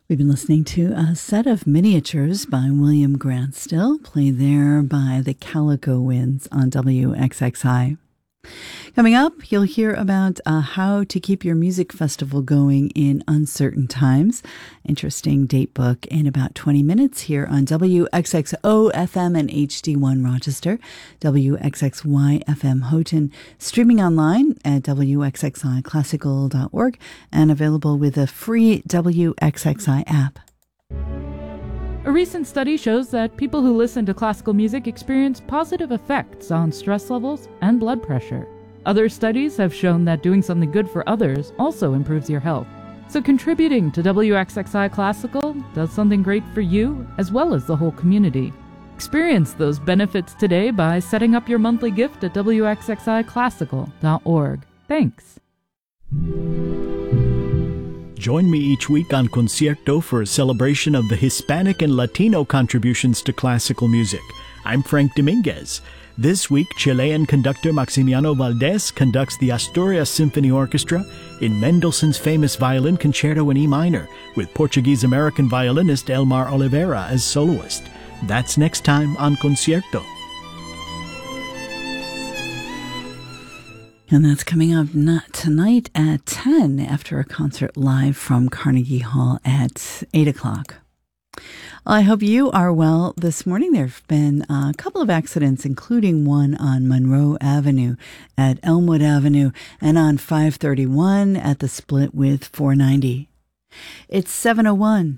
We've been listening to a set of miniatures by William Grant Still, played there by the Calico Winds on WXXI. Coming up, you'll hear about how to keep your music festival going in uncertain times. Interesting date book in about 20 minutes here on WXXO FM and HD1 Rochester, WXXY FM Houghton, streaming online at WXXIClassical.org and available with a free WXXI app. A recent study shows that people who listen to classical music experience positive effects on stress levels and blood pressure. Other studies have shown that doing something good for others also improves your health. So contributing to WXXI Classical does something great for you as well as the whole community. Experience those benefits today by setting up your monthly gift at WXXIClassical.org. Thanks. Join me each week on Concierto for a celebration of the Hispanic and Latino contributions to classical music. I'm Frank Dominguez. This week, Chilean conductor Maximiano Valdés conducts the Asturias Symphony Orchestra in Mendelssohn's famous violin concerto in E minor, with Portuguese-American violinist Elmar Oliveira as soloist. That's next time on Concierto. And that's coming up tonight at 10 after a concert live from Carnegie Hall at 8 o'clock. I hope you are well this morning. There have been a couple of accidents, including one on Monroe Avenue at Elmwood Avenue and on 531 at the split with 490. It's 7:01.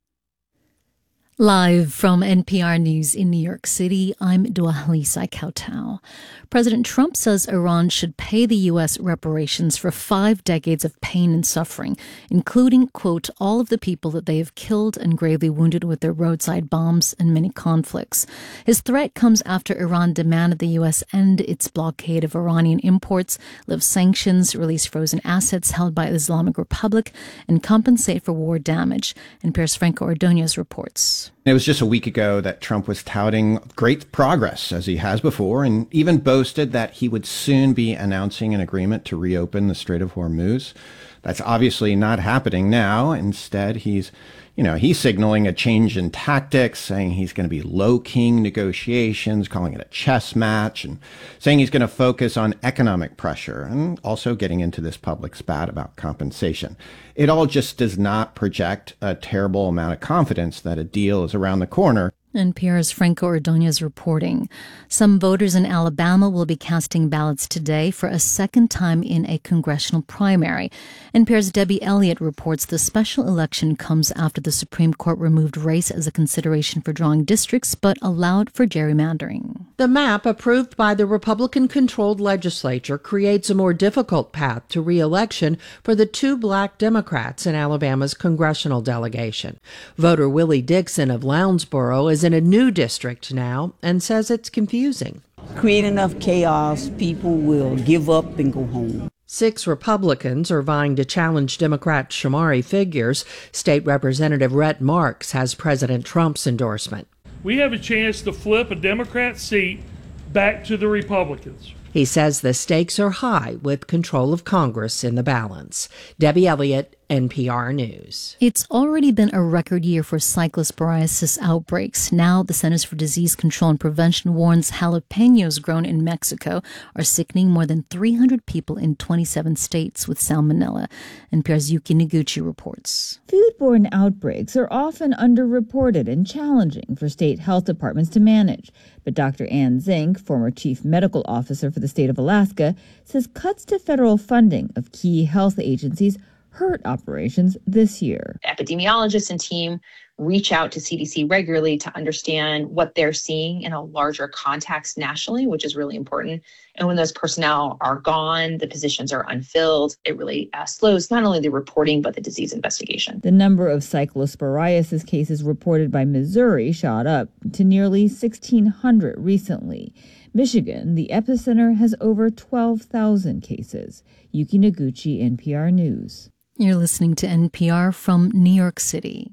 Live from NPR News in New York City, I'm Dwalisa Kautau. President Trump says Iran should pay the U.S. reparations for 5 decades of pain and suffering, including, quote, all of the people that they have killed and gravely wounded with their roadside bombs and many conflicts. His threat comes after Iran demanded the U.S. end its blockade of Iranian imports, lift sanctions, release frozen assets held by the Islamic Republic, and compensate for war damage. NPR's Franco Ordonez reports. It was just a week ago that Trump was touting great progress, as he has before, and even boasted that he would soon be announcing an agreement to reopen the Strait of Hormuz. That's obviously not happening now. Instead, he's signaling a change in tactics, saying he's going to be low-key negotiations, calling it a chess match, and saying he's going to focus on economic pressure, and also getting into this public spat about compensation. It all just does not project a terrible amount of confidence that a deal is around the corner. NPR's Franco Ordonez reporting. Some voters in Alabama will be casting ballots today for a second time in a congressional primary. NPR's Debbie Elliott reports the special election comes after the Supreme Court removed race as a consideration for drawing districts, but allowed for gerrymandering. The map approved by the Republican-controlled legislature creates a more difficult path to re-election for the 2 black Democrats in Alabama's congressional delegation. Voter Willie Dixon of Lounsboro is in a new district now and says it's confusing. Create enough chaos, people will give up and go home. 6 Republicans are vying to challenge Democrat Shamari figures. State Representative Rhett Marks has President Trump's endorsement. We have a chance to flip a Democrat seat back to the Republicans. He says the stakes are high with control of Congress in the balance. Debbie Elliott, NPR News. It's already been a record year for cyclosporiasis outbreaks. Now, the Centers for Disease Control and Prevention warns jalapenos grown in Mexico are sickening more than 300 people in 27 states with salmonella. NPR's Yuki Noguchi reports. Foodborne outbreaks are often underreported and challenging for state health departments to manage. But Dr. Ann Zink, former chief medical officer for the state of Alaska, says cuts to federal funding of key health agencies hurt operations this year. Epidemiologists and team reach out to CDC regularly to understand what they're seeing in a larger context nationally, which is really important. And when those personnel are gone, the positions are unfilled, it really slows not only the reporting, but the disease investigation. The number of cyclosporiasis cases reported by Missouri shot up to nearly 1,600 recently. Michigan, the epicenter, has over 12,000 cases. Yuki Noguchi, NPR News. You're listening to NPR from New York City.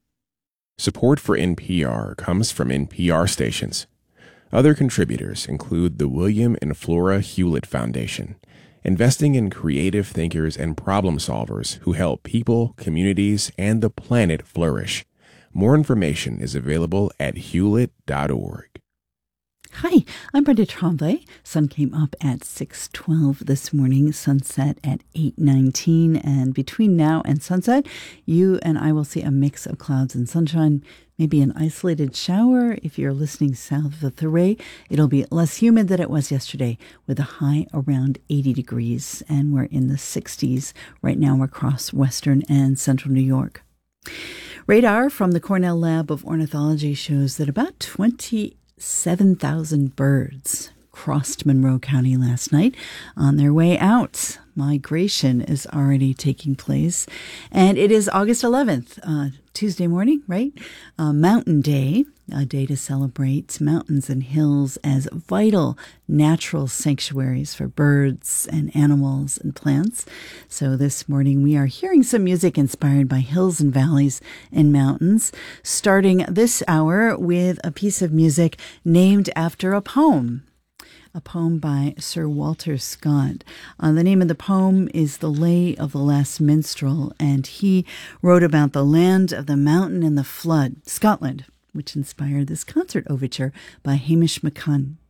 Support for NPR comes from NPR stations. Other contributors include the William and Flora Hewlett Foundation, investing in creative thinkers and problem solvers who help people, communities, and the planet flourish. More information is available at hewlett.org. Hi, I'm Brenda Tremblay. Sun came up at 6:12 this morning, sunset at 8:19, and between now and sunset, you and I will see a mix of clouds and sunshine, maybe an isolated shower. If you're listening south of Thuray, it'll be less humid than it was yesterday, with a high around 80 degrees, and we're in the 60s right now across western and central New York. Radar from the Cornell Lab of Ornithology shows that about 27,000 birds crossed Monroe County last night on their way out. Migration is already taking place. And it is August 11th, Tuesday morning, right? Mountain Day, a day to celebrate mountains and hills as vital natural sanctuaries for birds and animals and plants. So this morning we are hearing some music inspired by hills and valleys and mountains, starting this hour with a piece of music named after a poem by Sir Walter Scott. The name of the poem is The Lay of the Last Minstrel, and he wrote about the land of the mountain and the flood, Scotland, which inspired this concert overture by Hamish McCunn.